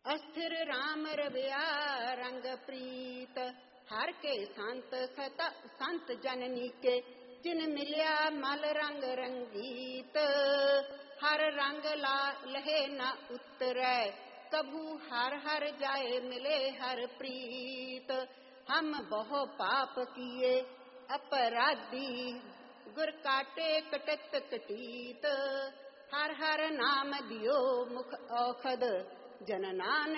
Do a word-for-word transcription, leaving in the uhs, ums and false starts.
अस्थिर राम रविया रंग प्रीत, हर के संत सत संत जननी के, जिन मिलिया मल रंग रंगीत। हर रंग ला लहे न उतरै, कभू हर हर जाए मिले हर प्रीत। हम बहु पाप किए अपराधी, गुर काटे कटत कटीत। हर हर नाम दियो मुख औषध, जन नानक